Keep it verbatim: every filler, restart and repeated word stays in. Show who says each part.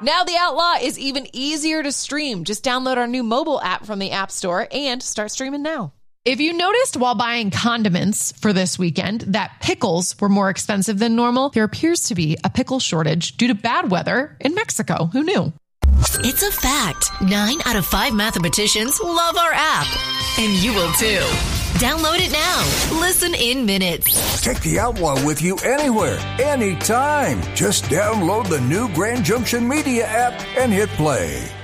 Speaker 1: Now The Outlaw is even easier to stream. Just download our new mobile app from the App Store and start streaming now. If you noticed while buying condiments for this weekend that pickles were more expensive than normal, there appears to be a pickle shortage due to bad weather in Mexico. Who knew?
Speaker 2: It's a fact. Nine out of five mathematicians love our app. And you will too. Download it now. Listen in minutes.
Speaker 3: Take the Outlaw with you anywhere, anytime. Just download the new Grand Junction Media app and hit play.